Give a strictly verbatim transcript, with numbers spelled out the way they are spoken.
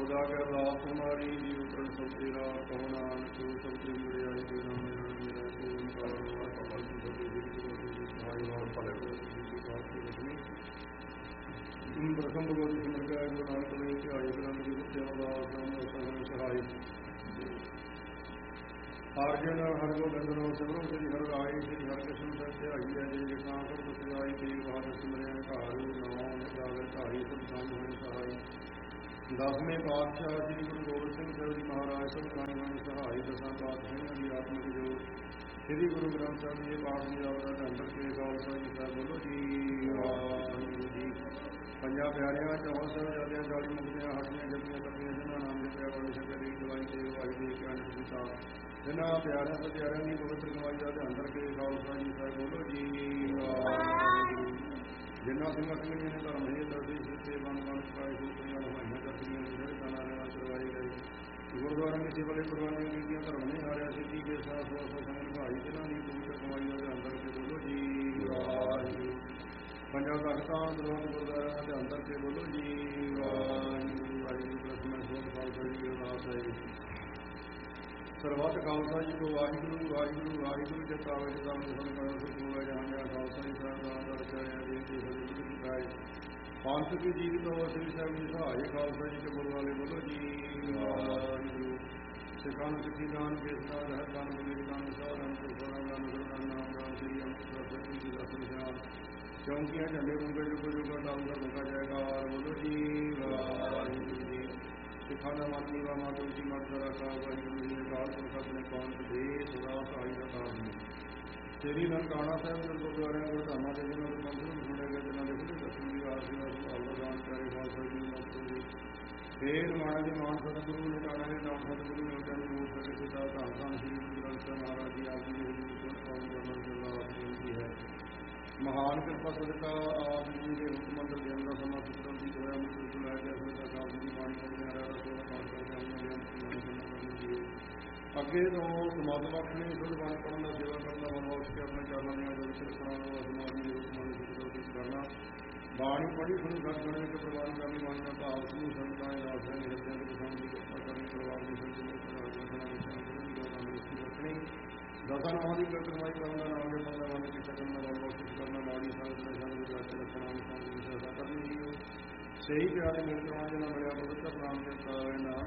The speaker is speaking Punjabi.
खुदा के अरदास हमारी जीव प्रण सब तेरा कहो नानक सब तेरी बड़ाई के नाम मेरा मेरा को ओंकार वाहिगुरू जी फतेह जी गुरु सहाय वाल भले जी बात की रखनी इन प्रथम भगवत सिमर गए गुरु नानक देव के आय ग्रंथ की गुरु अरदास नाम सहाय सहाय आर्जन हर गोबिंद नो सिमरो श्री हर राय श्री हर कृष्ण सत्य आई है जय जय कर सजाई देव बहादुर सिमरन कार नाम गावे ढाई सब संग होए सहाय दसवें पातशाह श्री गुरु गोबिंद सिंह ਸਾਹਿਬ जी महाराज सब प्राणी मन सहाय दसां पातशाहियों की आत्मिक जो श्री गुरु ग्रंथ ਸਾਹਿਬ जी पाठ में आवरा ढंडर के खालसा जी साहब बोलो जी वाहिगुरू जी ਪੰਜਾਂ ਪਿਆਰਿਆਂ ਚੌਹਾਂ ਸਾਹਿਬਜ਼ਾਦਿਆਂ ਚਾਲੀ ਮੁਕਤਿਆਂ ਹੱਡੀਆਂ ਜੱਪੀਆਂ ਤੱਪੀਆਂ ਜਿਨ੍ਹਾਂ ਨਾਮ ਜਪਿਆ ਬੜੀ ਸ਼ਕਰ ਦੀ ਦਵਾਈ ਤੇ ਵਾਈ ਦੇ ਕੇ ਅੰਤ ਕੀਤਾ ਜਿਨ੍ਹਾਂ ਪਿਆਰਿਆਂ ਤੇ ਪਿਆਰਿਆਂ ਦੀ ਪਵਿੱਤਰ ਕਮਾਈ ਦਾ ਧਿਆਨ ਕਰਕੇ ਖਾਲਸਾ ਜੀ ਸਾਹਿਬ ਬੋਲੋ ਜੀ ਵਾਹਿਗੁਰੂ ਜਿਨ੍ਹਾਂ ਸਿੰਘਾਂ ਸਿੰਘਣੀਆਂ ਨੇ ਧਰਮ ਦੇ ਦਰਦੇ ਸਿੱਤੇ ਬੰਦ ਬੰਦ ਕਰਾਏ ਸੂਤਰੀਆਂ ਲਵਾਈਆਂ ਕਰਦੀਆਂ ਜਿਹੜੇ ਦਾਨਾਂ ਨਾਲ ਕਰਵਾਏ ਗਏ ਗੁਰਦੁਆਰਾ ਵਿੱਚ ਵਾਲੇ ਕੁਰਬਾਨੀਆਂ ਕੀਤੀਆਂ ਧਰਮ ਨੇ ਹਾਰਿਆ ਸਿੱਧੀ ਕੇ ਸਾਥ ਸੌ ਸੌ ਸੰਗ ਨਿਭਾਈ ਜਿਨ੍ਹਾਂ ਦੀ ਪਵਿੱਤਰ ਕਮਾਈ ਦਾ ਧਿਆਨ ਕਰਕੇ ਬੋਲੋ ਜੀ ਵਾਹਿਗੁਰੂ ਪੰਜਾਂ ਤਖਤਾਂ ਦਰਬਾਰ ਗੁਰਦੁਆਰਿਆਂ ਦਾ ਧਿਆਨ ਕਰਕੇ ਬੋਲੋ ਜੀ ਵਾਹਿਗੁਰੂ ਵਾਹਿਗੁਰੂ ਪ੍ਰਸਮੈ ਸੋਧ ਖਾਲਸਾ ਜੀ ਕੀ ਅਰਦਾਸ ਹੈ ਸਰਬੱਤ ਖਾਲਸਾ ਜੀ ਕੋ ਵਾਹਿਗੁਰੂ ਵਾਹਿਗੁਰੂ ਵਾਹਿਗੁਰੂ ਜੀ ਕਾ ਵਾਹਿਗੁਰੂ ਨਾਮ ਜਪਨ ਕਰੋ ਸੁਖ ਹੋਵੇ ਜਹਾਂ ਜਹਾਂ ਖਾਲਸਾ ਜੀ ਸਾਹਿਬ ਦਾ ਨਾਮ ਰਚਾਇਆ ਜੀ ਦੀ ਫਜ਼ੀਲਤ ਸਿਖਾਏ ਪੰਥ ਕੀ ਜੀਵਤ ਹੋ ਸ੍ਰੀ ਸਾਹਿਬ ਜੀ ਸਹਾਏ ਖਾਲਸਾ ਜੀ ਕੇ ਬੋਲ ਵਾਲੇ ਬੋਲੋ ਜੀ ਵਾਹਿਗੁਰੂ ਸਿੱਖਾਂ ਨੂੰ ਸਿੱਖੀ ਦਾਨ ਕੇਸਨਾ ਰਹਿ ਦਾਨ ਬੁਲੇ ਦਾਨ ਸਾਰਨ ਸੁਖਾਂ ਦਾ ਨਜ਼ਰ ਦਾ ਨਾਮ ਦਾਨ ਸ੍ਰੀ ਅੰਮ੍ਰਿਤਸਰ ਸਾਹਿਬ ਜੀ ਦਾ ਸੁਨਿਆਨ ਚੌਂਕੀਆਂ ਝੰਡੇ ਮੁੰਗੇ ਜੋ ਕੋਈ ਜੋਗਾ ਨਾਮ ਦਾ ਮੁਕਾ ਜਾਏਗਾ ਬੋਲੋ ਜੀ ਵਾਹਿਗੁਰੂ ਜੀ ਸਿੱਖਾਂ ਦਾ ਮਨ ਨੀਵਾ ਮਾਤੋ ਜੀ ਮਤ ਦਾ ਰੱਖਾ ਵਾਹਿਗੁਰੂ ਜੀ ਅਕਾਲ ਪੁਰਖ ਆਪਣੇ ਪੰਥ ਦੇ ਸਦਾ ਸਹਾਈ ਦਾ ਕਾਰਨ ਸ੍ਰੀ ਨਨਕਾਣਾ ਸਾਹਿਬ ਦੇ ਗੁਰਦੁਆਰਿਆਂ ਗੁਰਧਾਮਾਂ ਦੇ ਜਿਹਨਾਂ ਦੇ ਮੰਦਰ ਨੂੰ ਸੁਣੇ ਗਏ ਜਿਹਨਾਂ ਦੇ ਖੁੱਲ੍ਹੇ ਦਰਸ਼ਨ ਦੀ ਆਸ਼ੀਰਵਾਦ ਸੁਭਾਅ ਦਾ ਦਾਨ ਪਿਆਰੇ ਖਾਲਸਾ ਜੀ ਨੂੰ ਮੌਤ ਹੋਈ ਫੇਰ ਮਾਣਾ ਦੇ ਮਾਨ ਸਤਿਗੁਰੂ ਨੇ ਕਾਣਾ ਦੇ ਨਾਮ ਸਤਿਗੁਰੂ ਨੇ ਉਹਨਾਂ ਨੂੰ ਮੂਰਤ ਦੇ ਪਿਤਾ ਧੰਨ ਧੰਨ ਸ੍ਰੀ ਗੁਰੂ ਗ੍ਰੰਥ ਸਾਹਿਬ ਮਹਾਰਾਜ ਜੀ ਆਪ ਜੀ ਦੇ ਹਜ਼ੂਰ ਤੋਂ ਪਾਉਣ ਦਾ ਮਰਜ਼ਾ ਆਪ ਬੇਨਤੀ ਹੈ ਮਹਾਨ ਕਿਰਪਾ ਸਦਕਾ ਆਪ ਜੀ ਦੇ ਹੁਕਮ ਅੰਦਰ ਜਨਮ ਦਾ ਸਮਾਂ ਸੁਤਰਮ ਦੀ ਹੋਇਆ ਮੁਕਤ ਤੋਂ ਲੈ ਕੇ ਅਸਲ ਤੱਕ ਆਪ ਜੀ ਬਾਣੀ ਪੜ੍ਹਦੇ ਆ ਰਿਹਾ ਸੋਲਾ ਪਾਠ ਕਰਦੇ ਆਉਂਦੇ ਨੇ ਅੱਗੇ ਤੋਂ ਸਮਾਧ ਬਖਸ਼ਣੀ ਸ਼ੁੱਧ ਬਾਣੀ ਪੜ੍ਹਨ ਦਾ ਸੇਵਾ ਕਰਨ ਦਾ ਮਨ ਬਖਸ਼ ਕੇ ਆਪਣੇ ਚਰਨਾਂ ਦੀਆਂ ਪਵਿੱਤਰ ਕਰਾਉਣ ਦਾ ਸਮਾਜ ਦੀ ਰੂਪਮਾਨ ਦੀ ਕਰਨਾ ਬਾਣੀ ਪੜ੍ਹੀ ਸੁਣੀ ਸਤਿਗੁਰਾਂ ਦੇ ਪ੍ਰਵਾਨ ਕਰਨੀ ਬਾਣੀ ਦਾ ਭਾਵ ਸਮੂਹ ਸੰਤਾਂ ਦੇ ਦਾਸਾਂ ਦੇ ਹਿਰਦਿਆਂ ਦੇ ਪਸੰਦ ਦੀ ਕਿਰਪਾ ਕਰਨੀ ਪਰਿਵਾਰ ਦੀ ਸੰਤ ਨੂੰ ਪ੍ਰਧਾਨ ਰੱਖਣੀ ਦਸਾਂ ਨਾਮਾਂ ਦੀ ਕਮਾਈ ਕਰਨ ਦਾ ਨਾਮ ਜਪਣ ਦਾ ਮਨ ਕੀ ਸਕਣ ਦਾ ਮਨ ਬਖਸ਼ ਕਰਨਾ ਮਾੜੀ ਸੰਗਤ ਦੇ ਸੰਗ ਵਿੱਚ ਰੱਖ ਰੱਖਣਾ ਸੰਗ ਦੀ ਸੇਵਾ ਕਰਨੀ ਸਹੀ ਪਿਆਰੇ ਮਿਲ ਕਰਵਾਉਣ ਜਿਹਨਾਂ ਮਿਲਿਆ ਪਵਿੱਤਰ ਨਾਮ ਦੇ ਨਾਮ